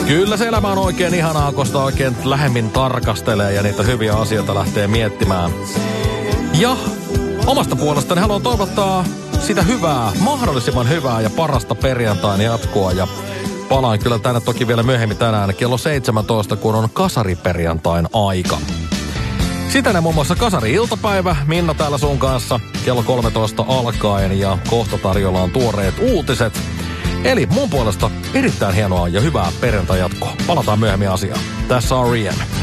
Kyllä se elämä on oikein ihanaa, kun sitä oikein lähemmin tarkastelee ja niitä hyviä asioita lähtee miettimään. Ja omasta puolestani haluan toivottaa sitä hyvää, mahdollisimman hyvää ja parasta perjantain jatkoa. Ja palaan kyllä tänne toki vielä myöhemmin tänään kello 17, kun on kasariperjantain aika. Sitä ne muun muassa kasari-iltapäivä, Minna täällä sun kanssa kello 13 alkaen ja kohta tarjolla on tuoreet uutiset. Eli mun puolesta erittäin hienoa ja hyvää perjantai jatkoa. Palataan myöhemmin asiaan. Tässä on R.E.M.